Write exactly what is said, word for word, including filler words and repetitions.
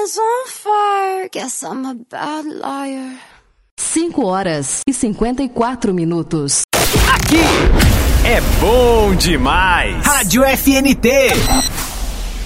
is on fire. Guess I'm a bad liar. cinco horas e cinquenta e quatro minutos. Aqui é bom demais. Rádio F N T.